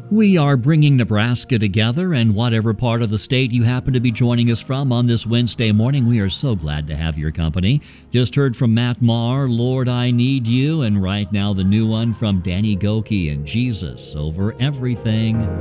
We are bringing Nebraska together, and whatever part of the state you happen to be joining us from on this Wednesday morning, we are so glad to have your company. Just heard from Matt Maher, Lord, I Need You, and right now the new one from Danny Gokey and Jesus Over Everything.